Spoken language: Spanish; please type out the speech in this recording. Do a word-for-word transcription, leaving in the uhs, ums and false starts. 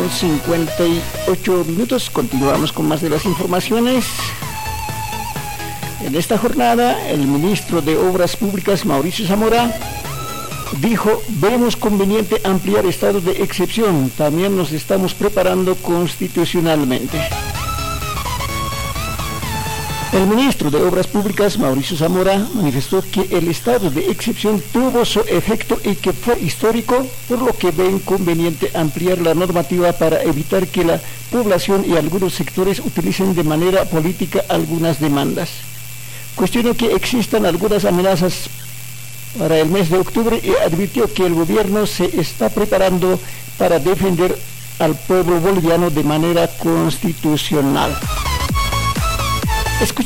con cincuenta y ocho minutos. Continuamos con más de las informaciones. En esta jornada, el ministro de Obras Públicas, Mauricio Zamora, dijo: vemos conveniente ampliar estados de excepción. También nos estamos preparando constitucionalmente. El ministro de Obras Públicas, Mauricio Zamora, manifestó que el estado de excepción tuvo su efecto y que fue histórico, por lo que ven conveniente ampliar la normativa para evitar que la población y algunos sectores utilicen de manera política algunas demandas. Cuestionó que existan algunas amenazas para el mes de octubre y advirtió que el gobierno se está preparando para defender al pueblo boliviano de manera constitucional. Escuchemos